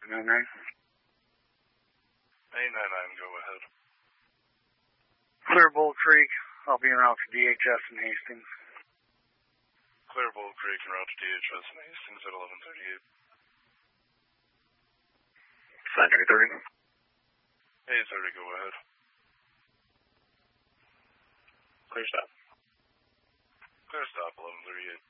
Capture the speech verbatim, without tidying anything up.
nine nine. eight nine nine, go ahead. Clear Bull Creek. I'll be en route to D H S in Hastings. Clear Bull Creek en route to D H S in Hastings at eleven thirty-eight. Sign three thirty. eight thirty, go ahead. Clear stop. Clear stop, eleven thirty-eight.